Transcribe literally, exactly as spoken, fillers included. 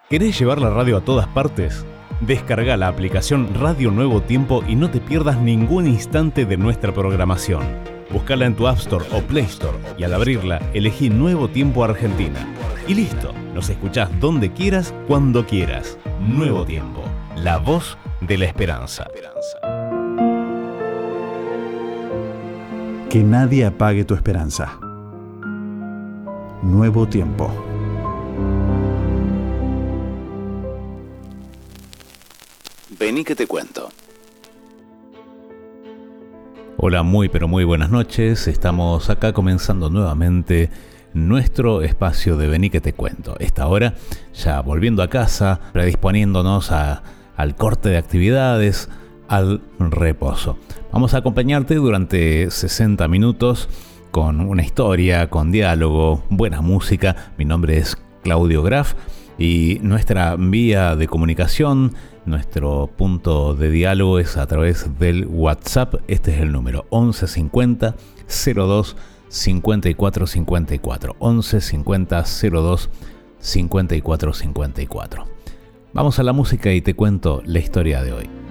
¿Querés llevar la radio a todas partes? Descarga la aplicación Radio Nuevo Tiempo y no te pierdas ningún instante de nuestra programación. Búscala en tu App Store o Play Store y al abrirla elegí Nuevo Tiempo Argentina. Y listo, nos escuchás donde quieras, cuando quieras. Nuevo Tiempo, la voz de la esperanza. Que nadie apague tu esperanza. Nuevo Tiempo. Vení que te cuento. Hola, muy pero muy buenas noches. Estamos acá comenzando nuevamente nuestro espacio de Vení que te cuento. Esta hora ya volviendo a casa, predisponiéndonos a, al corte de actividades, al reposo. Vamos a acompañarte durante sesenta minutos con una historia, con diálogo, buena música. Mi nombre es Claudio Graf y nuestra vía de comunicación, nuestro punto de diálogo es a través del WhatsApp. Este es el número once cincuenta cero dos cincuenta y cuatro cincuenta y cuatro. once cincuenta cero dos cincuenta y cuatro cincuenta y cuatro. Vamos a la música y te cuento la historia de hoy.